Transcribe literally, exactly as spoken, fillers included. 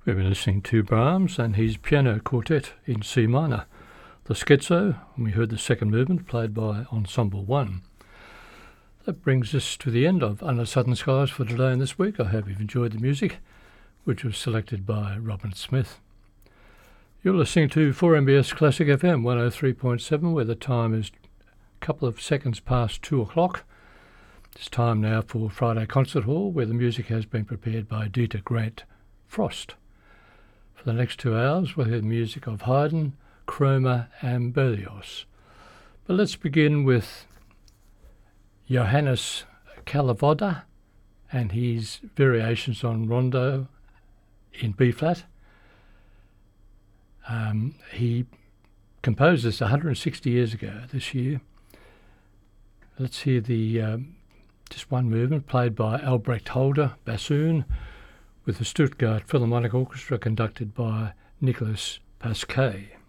We've been listening to Brahms and his piano quartet in C minor, the Scherzo, and we heard the second movement played by Ensemble One. That brings us to the end of Under Southern Skies for today and this week. I hope you've enjoyed the music, which was selected by Robin Smith. You're listening to four M B S Classic F M one oh three point seven, where the time is a couple of seconds past two o'clock. It's time now for Friday Concert Hall, where the music has been prepared by Dieter Grant Frost. For the next two hours, we'll hear the music of Haydn, Kromer and Berlioz. But let's begin with Johannes Kalevoda and his variations on Rondo in B-flat. Um, he composed this one hundred sixty years ago this year. Let's hear the um, just one movement played by Albrecht Holder, bassoon, with the Stuttgart Philharmonic Orchestra conducted by Nicolas Pasquet.